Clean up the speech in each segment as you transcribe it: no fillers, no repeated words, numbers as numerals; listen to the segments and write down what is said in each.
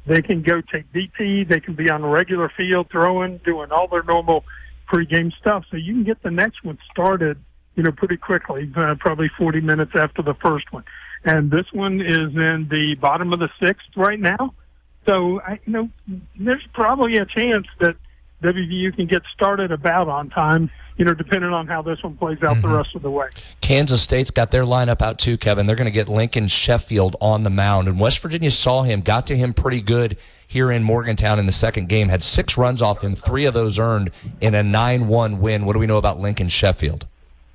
They can go take DT. They can be on a regular field throwing, doing all their normal pregame stuff. So you can get the next one started, pretty quickly, probably 40 minutes after the first one. And this one is in the bottom of the sixth right now. So, there's probably a chance that WVU can get started about on time, depending on how this one plays out the rest of the way. Kansas State's got their lineup out too, Kevin. They're going to get Lincoln Sheffield on the mound. And West Virginia saw him, got to him pretty good here in Morgantown in the second game, had 6 runs off him, 3 of those earned in a 9-1 win. What do we know about Lincoln Sheffield?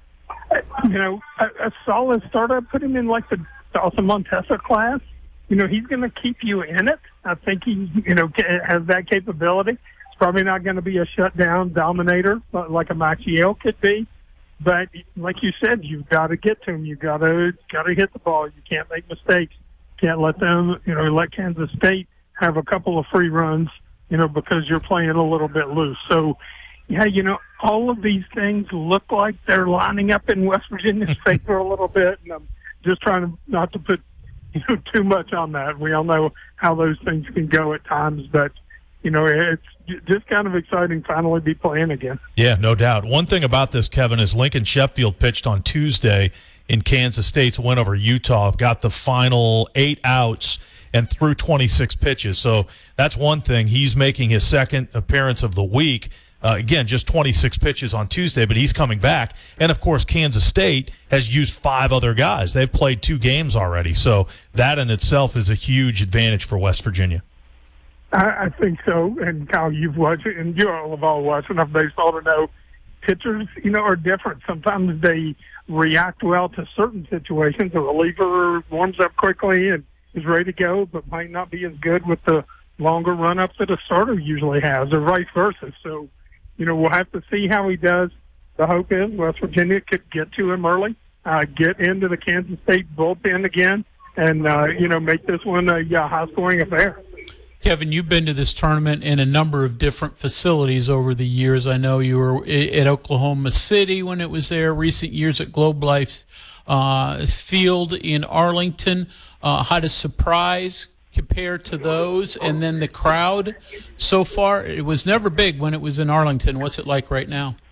A solid start. I put him in like the Dawson Montesa class. He's going to keep you in it. I think he, has that capability. It's probably not going to be a shutdown dominator like a Maciel could be. But like you said, you've got to get to him. You've got to hit the ball. You can't make mistakes. Can't let them, let Kansas State have a couple of free runs, because you're playing a little bit loose. So, yeah, all of these things look like they're lining up in West Virginia's favor a little bit. And I'm just trying not to put too much on that. We all know how those things can go at times, but it's just kind of exciting finally be playing again. Yeah, no doubt. One thing about this, Kevin, is Lincoln Sheffield pitched on Tuesday in Kansas State's win over Utah, got the final 8 outs and threw 26 pitches. So that's one thing. He's making his second appearance of the week. Again, just 26 pitches on Tuesday, but he's coming back. And, of course, Kansas State has used 5 other guys. They've played 2 games already. So that in itself is a huge advantage for West Virginia. I think so. And, Kyle, you've watched it, and you all have all watched enough baseball to know pitchers, are different. Sometimes they react well to certain situations. A reliever warms up quickly and is ready to go, but might not be as good with the longer run-up that a starter usually has, or vice versa. So, we'll have to see how he does. The hope is West Virginia could get to him early, get into the Kansas State bullpen again, and, make this one a high-scoring affair. Kevin, you've been to this tournament in a number of different facilities over the years. I know you were at Oklahoma City when it was there, recent years at Globe Life Field in Arlington. How does surprise compare to those? And then the crowd so far, it was never big when it was in Arlington. What's it like right now?